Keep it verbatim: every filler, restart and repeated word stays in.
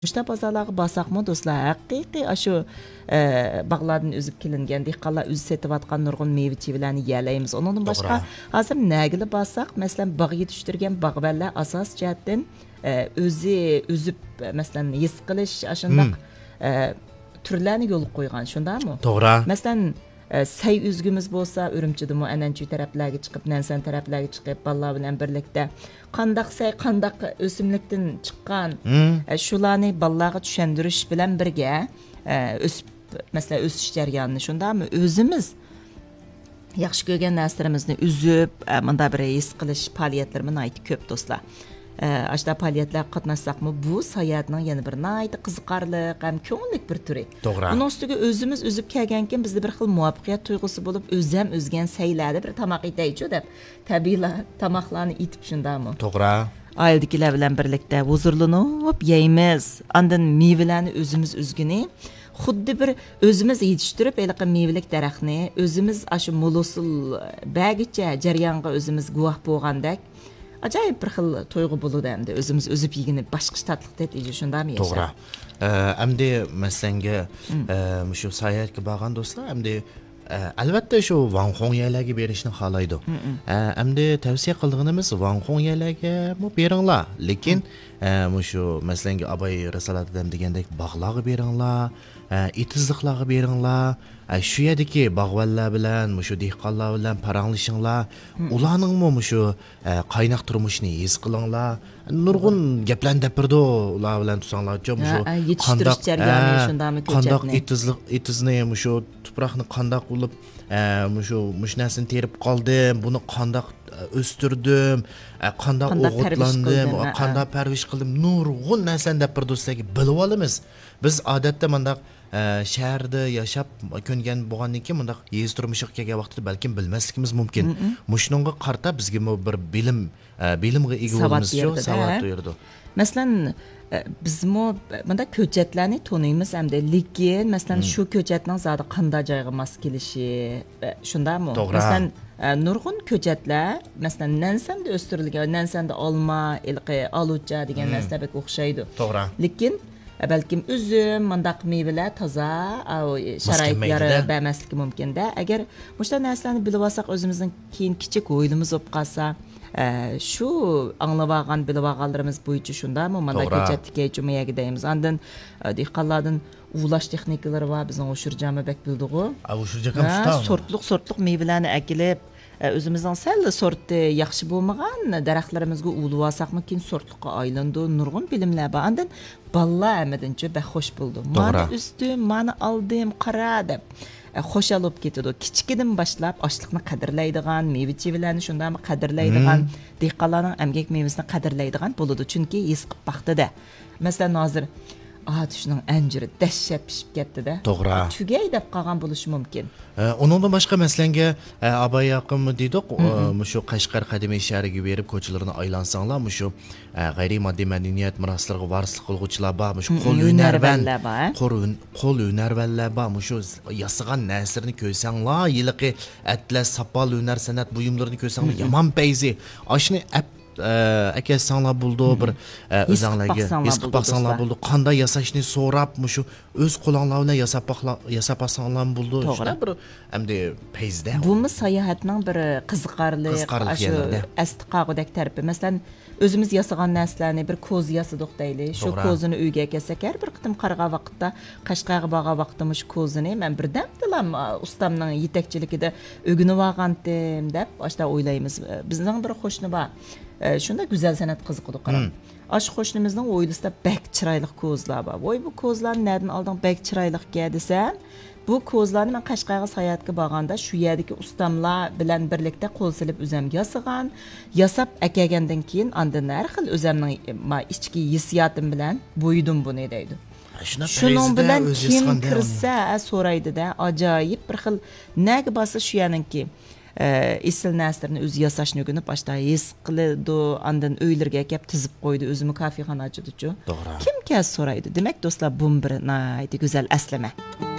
Müşta bazarlarga basaqmı dostlar, haqiqiy aşu e, bağlardan üzüp kelingan dehqonlar o'zi setivatgan nurg'un meva chevalarni yelaymiz. Ondan boshqa hozir nagili basaq, masalan, bog' yetishtirgan bog'ballar asos jihatdan e, o'zi üzüp masalan his qilish ashundaq hmm. e, turlarni yo'l qo'ygan, shundaymi? To'g'ri. Masalan, say üzgümüz bo'lsa, Urumchidimi ananchi taraflarga chiqib, Nansan taraflarga chiqib, ballar bilan birlikda qandaq say, qandaq o'simlikdan chiqqan shularni ballarga tushuntirish bilan birga o'sib, masalan, o'sish jarayonini shundami o'zimiz yaxshi ko'rgan narsalarimizni uzib, bunda bir his qilish faoliyatlarimiz aytib ko'p do'stlar. Ashta faoliyatlar qatnashsaqmi, bu sayohatning yana bir nayt qiziqarli, ham ko'ngillik bir turi. Uning ustiga o'zimiz uzib kelgankin bizda bir xil muvaffaqiyat tuyg'usi bo'lib, o'zim o'zgan saylarda bir tamoq etaychi deb tabiiylar tamoqlarni etib shundami? To'g'ri. Oildagilar bilan birlikda huzurlanib yeymiz. Andan mevalarni o'zimiz uzgini xuddi bir o'zimiz yetishtirib, eliqi mevalik daraxtni o'zimiz ashu mulusul bagicha jarayonga o'zimiz guvoh bo'lgandek ajoyib bir xil to'yg'u bo'ladi endi o'zimiz o'zib yegini boshqa tatliq tatiydi shundami yashab. To'g'ri. Endi masalanga shu sayohatga borgan do'stlar, endi albatta shu Vanxong yaylarga berishni xohlaydi. Endi tavsiya qilganimiz Vanxong yaylarga mu beringlar, lekin shu masalanga Abay risolatida degandek bog'larga beringlar, etizliqlarga beringlar. Shu yerdagi bog'vallar bilan, shu dehqonlar bilan paranglashinglar, ularning mu shu qaynoq turmushni his qilinglar. Nurg'un gaplarni gapirdi, ular bilan tursanglarcha shu qandoq jarayoni shundami ko'chatni. Qandoq etizliq etizni shu tuproqni qandoq bo'lib, shu mushnasini terib qoldim, buni qandoq o'stirdim, qandoq o'g'itlandim, qandoq parvish qildim. Nurg'un narsani gapirdi sizlarga bilib olamiz. Biz odatda mundaq shaharda yashab ko'ngan bo'lgandan keyin bundaq yez turmushga kelgan vaqtda balkim bilmasligimiz mumkin. Mushunga qarta bizga bir bilim bilimga ega bo'lamiz, savat berdi. Masalan, bizmo bunda ko'chatlarni taniymiz hamda, lekin masalan shu ko'chatning zodi qanday joyga mos kelishi, shundami? Masalan, nurg'un ko'chatlar, masalan, Nansanda o'stirilgan, Nansanda olma, ilqi, alucha degan narsalarga o'xshaydi. To'g'ri. Lekin balkim üzüm, mandaq mevalar toza, sharoitlari bermasligi mumkin-da. Agar mushta narsalarni bilib olsak, o'zimizning keyin kichik o'yinimiz bo'lib qolsa, shu anglab olgan, bilib olganlarimiz bo'yicha shundami? Mana ko'chatga jumayaga deymiz. Andan dehqonlardan uvlash texnikalari va bizning o'shirjami bak bildigu. O'shirja ham usta. Sortliq sortliq mevalarni akilib, o'zimizning sal sorti yaxshi bo'lmagan daraxtlarimizga ulib olsaqmi, keyin sortliqqa aylandi, nurg'un bilimlar bor. Andan ballar amadincha baxo'sh bo'ldi. Mana ustim, mana oldim, qara deb xo'sh olib ketadi. Kichkidan boshlab ochliqni qadrlaydigan, meva-chevalarni shundami qadrlaydigan, dehqonlarning emgak mevasini qadrlaydigan bo'ladi. Chunki his qilib baxtida. Masalan, hozir Aa, shuning anjiri dahshat pishib ketdi-da. To'g'ri. Tugay deb qolgan bo'lishi mumkin. Uningdan boshqa masalanga Abay yaqin deydik, shu Qashqar qadimiy shahriga berib ko'chalarni aylansanglar, shu g'ayriy moddiy madaniyat meroslariga varislik qilguvchilar bor, shu qo'l hunarvanlar bor, qo'l hunarvanlar bor, shu yasagan narsalarni ko'rsanglar, yiliqi atlas, sopol hunar san'at buyumlarini ko'rsanglar, yomon payzi. Oshni aka sanlar bo'ldi, bir o'zinglarga his qilsanglar bo'ldi, qanday yasashni so'rab, shu o'z qo'linglar bilan yasab yasab olsanglar bo'ldi. Shuna bir hamda payzda. Bu sayohatning bir qiziqarli, shu astiqog'idek tarafi. Masalan, o'zimiz yasagan narsalarni bir ko'z yasadik deylik. Shu ko'zini uyga kelsak, bir qitim qarg'a vaqtda, Qashqarga borgan vaqtda shu ko'zini men birdan dilam ustamning yetakchiligida o'ginib olgandim deb ashta o'ylaymiz. Bizning bir qo'shni bor. Shunda go'zal san'at qiziqdi qarang. Ash qo'shnimizning o'ylisida bak chiroyli ko'zlar bor. Voy bu ko'zlarni nerdan olding bak chiroyliga desam, bu ko'zlarni men Qashqarga sayohatga borganda shu yerdagi ustamlar bilan birlikda qo'l silib o'zim yasagan, yasab akagandan keyin andan har xil o'zimning ichki hissiyotim bilan bo'ydim buni deydi. Shuning bilan kim kirsa so'raydi-da, ajoyib bir xil nega bo'lsa shu yaningki esil narsalarni o'zi yasashni o'rganib boshda his qiladi, andan uylarga kelib tizib qo'ydi, o'zimi kafexona ochdi-chu. Kim kas so'raydi. Demak, do'stlar, bu bir nihoyat go'zal aslama.